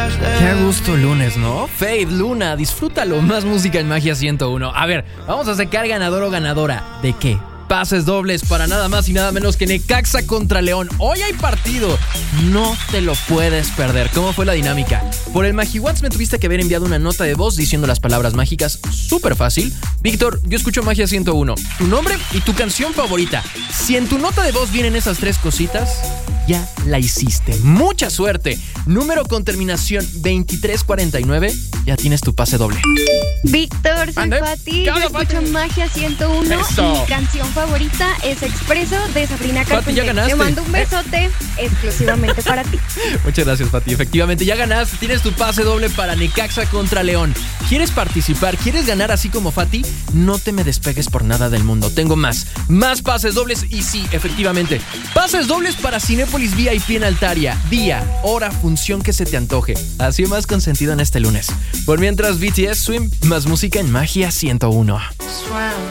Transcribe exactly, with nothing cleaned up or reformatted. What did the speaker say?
Qué gusto lunes, ¿no? Faith, Luna, disfrútalo. Más música en Magia ciento uno. A ver, vamos a sacar ganador o ganadora. ¿De qué? Pases dobles para nada más y nada menos que Necaxa contra León. Hoy hay partido. No te lo puedes perder. ¿Cómo fue la dinámica? Por el MagiWants me tuviste que haber enviado una nota de voz diciendo las palabras mágicas. Súper fácil. Víctor, yo escucho Magia ciento uno. Tu nombre y tu canción favorita. Si en tu nota de voz vienen esas tres cositas, ya la hiciste. Mucha suerte. Número con terminación veintitrés cuarenta y nueve. Ya tienes tu pase doble. Víctor, soy ¿Ande? Fati. Yo Cada escucho Fati. Magia ciento uno. Eso. Y mi canción favorita es Expreso de Sabrina Fati, Carpenter. ya ganaste. Te mando un besote exclusivamente para ti. Muchas gracias, Fati. Efectivamente, ya ganaste. Tienes tu pase doble para Necaxa contra León. ¿Quieres participar? ¿Quieres ganar así como Fati? No te me despegues por nada del mundo. Tengo más. Más pases dobles y sí, efectivamente. Pases dobles para Cinépolis V I P en Altaria. Día, hora, función que se te antoje. Así más consentido en este lunes. Por mientras, B T S Swim, más música en Magia ciento uno. Swam